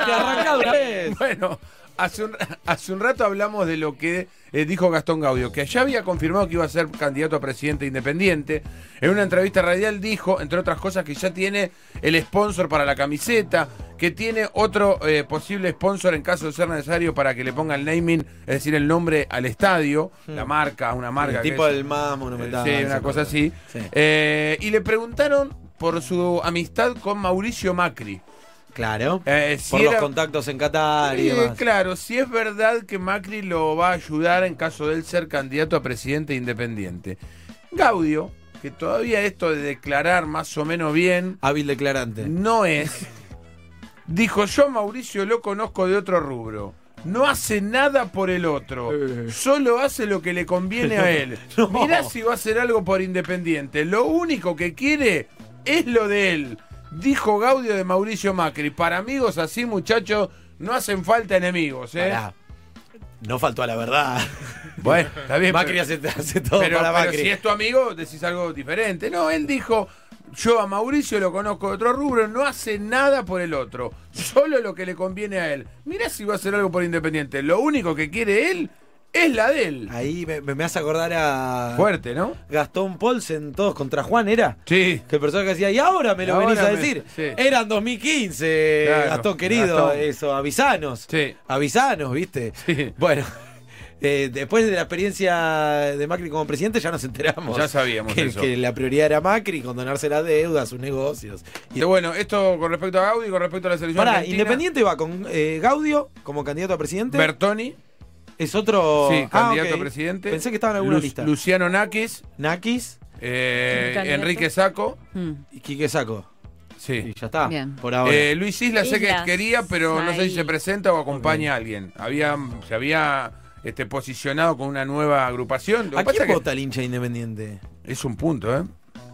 arrancá una vez. Bueno, hace un rato hablamos de lo que dijo Gastón Gaudio, que ya había confirmado que iba a ser candidato a presidente independiente. En una entrevista radial dijo, entre otras cosas, que ya tiene el sponsor para la camiseta, que tiene otro posible sponsor en caso de ser necesario para que le ponga el naming, es decir, el nombre al estadio, la marca, una marca. El tipo del más monumental. Sí, una cosa así. Sí. Y le preguntaron por su amistad con Mauricio Macri. Claro. Si por los contactos en Qatar y demás. Claro, si es verdad que Macri lo va a ayudar en caso de él ser candidato a presidente independiente. Gaudio, que todavía esto de declarar más o menos bien... Hábil declarante. No es. Dijo, yo a Mauricio lo conozco de otro rubro. No hace nada por el otro. Solo hace lo que le conviene a él. No. Mirá si va a hacer algo por Independiente. Lo único que quiere es lo de él. Dijo Gaudio de Mauricio Macri. Para amigos así, muchachos, no hacen falta enemigos, ¿eh? Pará. No faltó a la verdad. Bueno, está bien. Macri hace todo para pero Macri. si es tu amigo, decís algo diferente. No, él dijo, yo a Mauricio lo conozco de otro rubro, no hace nada por el otro. Solo lo que le conviene a él. Mirá si va a hacer algo por Independiente. Lo único que quiere él es la de él. Ahí me hace acordar a... Fuerte, ¿no? Gastón Paulsen, todos contra Juan, ¿era? Sí. Que el personaje decía, y ahora me lo Ahora venís a me- decir. sí. Eran 2015, Claro, Gastón querido, Gastón. eso, avisanos. Sí. Avisanos, ¿viste? Sí. Bueno, después de la experiencia de Macri como presidente ya nos enteramos. Ya sabíamos que, eso. que la prioridad era Macri, condonarse la deuda, sus negocios. Y bueno, esto con respecto a Gaudio y con respecto a la selección Pará, argentina. Independiente va con Gaudio como candidato a presidente. Bertoni, Es otro... sí, candidato ok. a presidente. Pensé que estaba en alguna lista. Luciano Nakis, Nakis ¿Candidato? Enrique Sacco, y Quique Saco. sí. Y ya está, Bien. por ahora. Luis Isla sé que Islas. quería, pero no sé si Ahí. se presenta o acompaña a alguien. Se había posicionado con una nueva agrupación. Lo que ¿A pasa quién que vota el hincha independiente? es un punto, ¿eh?